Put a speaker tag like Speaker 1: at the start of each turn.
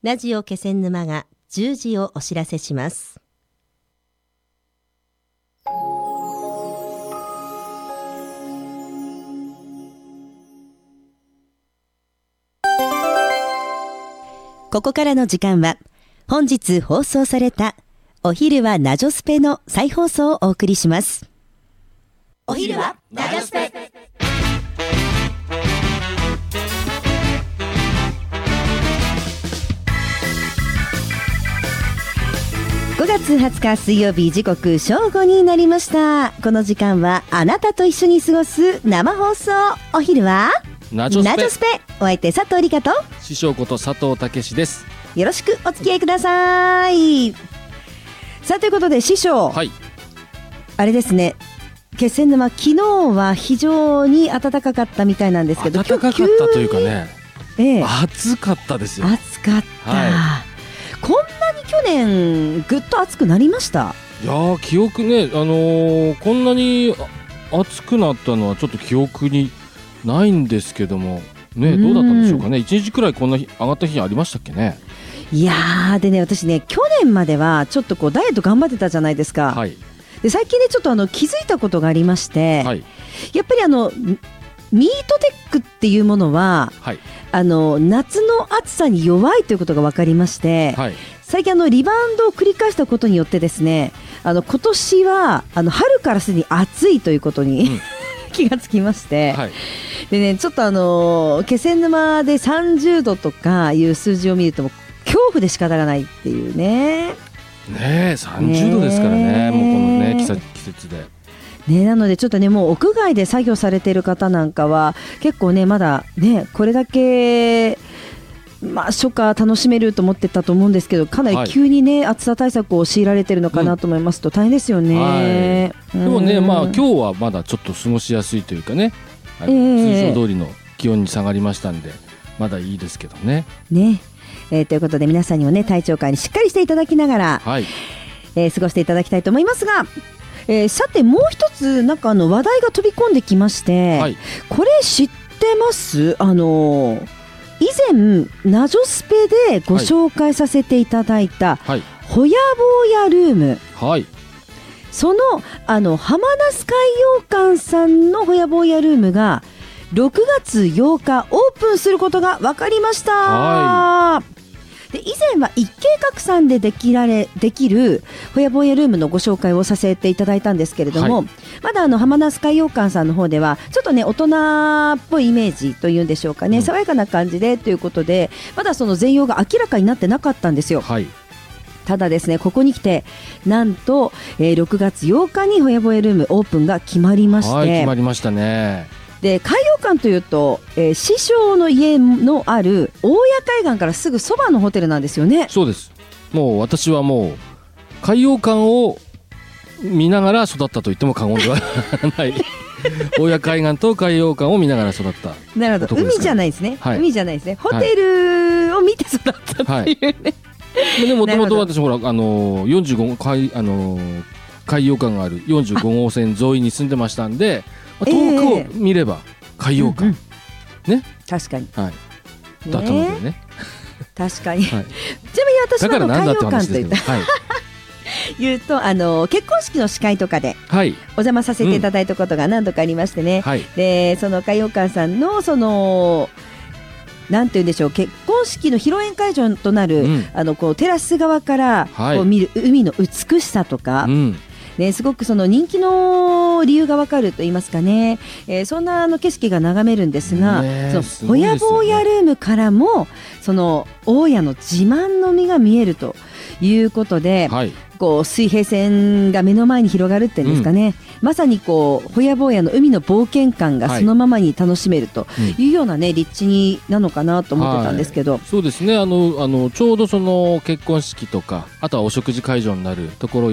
Speaker 1: ラジオ気仙沼が10時をお知らせします。ここからの時間は本日放送されたお昼はナジョスペの再放送をお送りします。お昼はナジョスペ。5月20日水曜日、時刻正午になりました。この時間はあなたと一緒に過ごす生放送。お昼は
Speaker 2: ナジョスペ。
Speaker 1: お相手佐藤理香と
Speaker 2: 師匠こと佐藤健です。
Speaker 1: よろしくお付き合いください。さあ、ということで師匠、
Speaker 2: はい、
Speaker 1: あれですね、気仙沼昨日は非常に暖かかったみたいなんですけど、
Speaker 2: 暖かかったというかね、暑かったですよ。
Speaker 1: 暑かった、はい、こんなに去年ぐっと暑くなりました？
Speaker 2: いや記憶ね、こんなに暑くなったのはちょっと記憶にないんですけどもね、どうだったんでしょうかね。1日くらいこんな日上がった日ありましたっけね。
Speaker 1: いやー、でね、私ね、去年まではちょっとこうダイエット頑張ってたじゃないですか、
Speaker 2: はい、
Speaker 1: で最近ねちょっと気づいたことがありまして、はい、やっぱりミートテックっていうものは、はい、夏の暑さに弱いということが分かりまして、はい、最近リバウンドを繰り返したことによってですね、今年は春からすでに暑いということに、気がつきまして、はい、でね、ちょっと気仙沼で30度とかいう数字を見るとも恐怖で仕方がないっていうね。
Speaker 2: 30度ですからね、もうこのね季節で
Speaker 1: ね、なのでちょっとね、もう屋外で作業されている方なんかは結構ね、まだねこれだけ初夏楽しめると思ってたと思うんですけど、かなり急にね、暑さ対策を強いられてるのかなと思いますと、大変ですよね、
Speaker 2: でもね、今日はまだちょっと過ごしやすいというかね、通常通りの気温に下がりましたんでまだいいですけどね。
Speaker 1: ということで皆さんにもね、体調管理しっかりしていただきながら、過ごしていただきたいと思いますが、さてもう一つなんか話題が飛び込んできまして、これ知ってます？以前ナジョスペでご紹介させていただいた、ほやぼやルーム、その浜那須海洋館さんのほやぼやルームが6月8日オープンすることが分かりました。で以前は一景閣さんでできるほやぼやルームのご紹介をさせていただいたんですけれども、まだ浜那須海洋館さんの方ではちょっとね大人っぽいイメージというんでしょうかね、爽やかな感じでということで、まだその全容が明らかになってなかったんですよ。ただですね、ここに来てなんと、6月8日にほやぼやルームオープンが決まりまして、
Speaker 2: 決まりましたね。
Speaker 1: で海洋館というと、師匠の家のある大谷海岸からすぐそばのホテルなんですよね。
Speaker 2: そうです。もう私はもう海洋館を見ながら育ったと言っても過言ではない大谷海岸と海洋館を見ながら育った。
Speaker 1: なるほど、海じゃないですね、海じゃないですね、ホテルを見て育ったっていうね、
Speaker 2: でもともと私ほら45海洋館がある45号線沿いに住んでましたんで、遠くを見れば海洋館、ね、
Speaker 1: 確かに、
Speaker 2: だったのでね、
Speaker 1: 確かに、ちなみに私の海洋館といった言うと結婚式の司会とかでお邪魔させていただいたことが何度かありましてね、でその海洋館さんのなんて言うんでしょう、結婚式の披露宴会場となる、こうテラス側からこう見る海の美しさとか、すごくその人気の理由がわかると言いますかね、そんな景色が眺めるんですが、そのほやぼやルームからもその大谷の自慢の海が見えるということで、こう水平線が目の前に広がるっていうんですかね、まさにこうほやぼやの海の冒険感がそのままに楽しめるというようなね、立地なのかなと思ってたんですけど、
Speaker 2: そうですね、ちょうどその結婚式とかあとはお食事会場になるところ